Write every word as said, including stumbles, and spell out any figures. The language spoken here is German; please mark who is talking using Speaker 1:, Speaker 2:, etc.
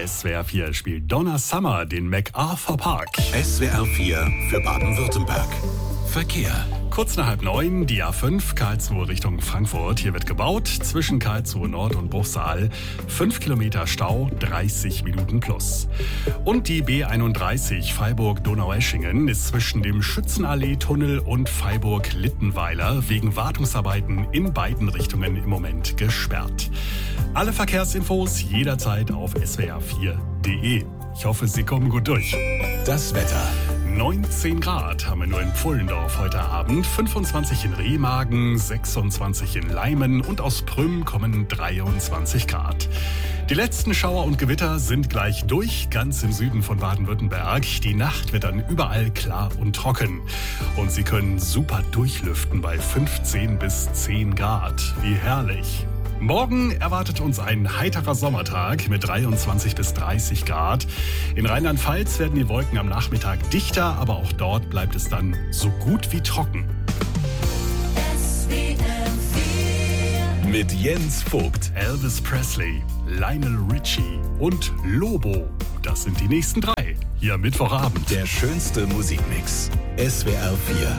Speaker 1: S W R vier spielt Donna Summer den MacArthur Park.
Speaker 2: S W R vier für Baden-Württemberg. Verkehr.
Speaker 1: Kurz nach halb neun, die A fünf, Karlsruhe Richtung Frankfurt. Hier wird gebaut, zwischen Karlsruhe Nord und Bruchsal. fünf Kilometer Stau, dreißig Minuten plus. Und die B einunddreißig Freiburg-Donaueschingen ist zwischen dem Schützenallee-Tunnel und Freiburg-Littenweiler wegen Wartungsarbeiten in beiden Richtungen im Moment gesperrt. Alle Verkehrsinfos jederzeit auf s w r vier punkt d e. Ich hoffe, Sie kommen gut durch.
Speaker 2: Das Wetter.
Speaker 1: neunzehn Grad haben wir nur in Pfullendorf heute Abend, fünfundzwanzig in Remagen, sechsundzwanzig in Leimen und aus Prüm kommen dreiundzwanzig Grad. Die letzten Schauer und Gewitter sind gleich durch, ganz im Süden von Baden-Württemberg. Die Nacht wird dann überall klar und trocken. Und Sie können super durchlüften bei fünfzehn bis zehn Grad. Wie herrlich. Morgen erwartet uns ein heiterer Sommertag mit dreiundzwanzig bis dreißig Grad. In Rheinland-Pfalz werden die Wolken am Nachmittag dichter, aber auch dort bleibt es dann so gut wie trocken.
Speaker 2: Mit Jens Vogt,
Speaker 1: Elvis Presley, Lionel Richie und Lobo. Das sind die nächsten drei. Hier am Mittwochabend.
Speaker 2: der schönste Musikmix. S W R vier.